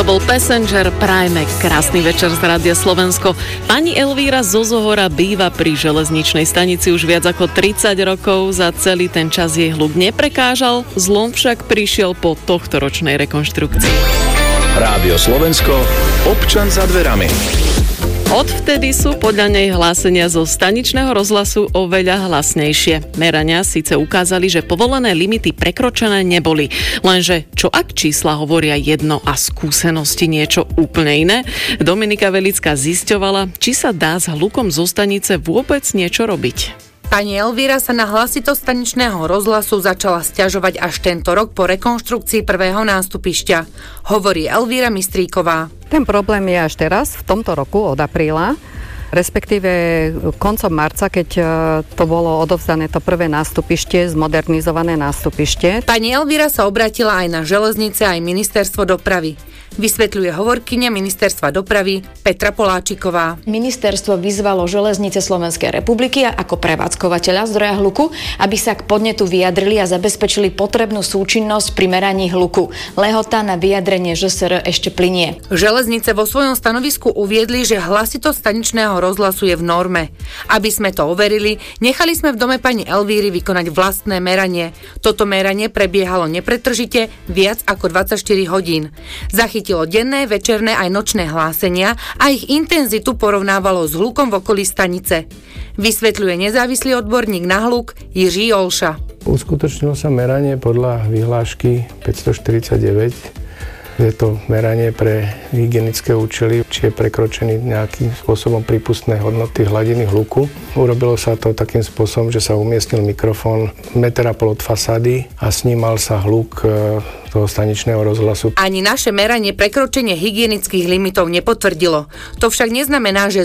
bol Passenger. Prajme krásny večer z Rádia Slovensko. Pani Elvíra zo Zohora býva pri železničnej stanici už viac ako 30 rokov. Za celý ten čas jej hluk neprekážal, zlom však prišiel po tohtoročnej rekonštrukcii. Rádio Slovensko, občan za dverami. Odvtedy sú podľa nej hlásenia zo staničného rozhlasu oveľa hlasnejšie. Merania síce ukázali, že povolené limity prekročené neboli. Lenže čo ak čísla hovoria jedno a skúsenosti niečo úplne iné? Dominika Velická zisťovala, či sa dá s hlukom zo stanice vôbec niečo robiť. Pani Elvíra sa na hlasitosť staničného rozhlasu začala sťažovať až tento rok po rekonštrukcii prvého nástupišťa. Hovorí Elvíra Mistríková. Ten problém je až teraz, v tomto roku od apríla, respektíve koncom marca, keď to bolo odovzdané to prvé nástupište, zmodernizované nástupište. Pani Elvíra sa obratila aj na železnice, aj ministerstvo dopravy. Vysvetľuje hovorkyňa ministerstva dopravy Petra Poláčiková. Ministerstvo vyzvalo Železnice Slovenskej republiky ako prevádzkovateľa zdroja hluku, aby sa k podnetu vyjadrili a zabezpečili potrebnú súčinnosť pri meraní hluku. Lehota na vyjadrenie ŽSR ešte plynie. Železnice vo svojom stanovisku uviedli, že hlasitosť staničného rozhlasu je v norme. Aby sme to overili, nechali sme v dome pani Elvíry vykonať vlastné meranie. Toto meranie prebiehalo nepretržite viac ako 24 hodín. Zachytilo denné, večerné aj nočné hlásenia a ich intenzitu porovnávalo s hlukom v okolí stanice. Vysvetľuje nezávislý odborník na hluk Jiří Olša. Uskutočnilo sa meranie podľa vyhlášky 549. Je to meranie pre hygienické účely, či je prekročený nejakým spôsobom prípustné hodnoty hladiny hluku. Urobilo sa to takým spôsobom, že sa umiestnil mikrofón 1,5 metra od fasády a snímal sa hluk toho staničného rozhlasu. Ani naše meranie prekročenie hygienických limitov nepotvrdilo. To však neznamená, že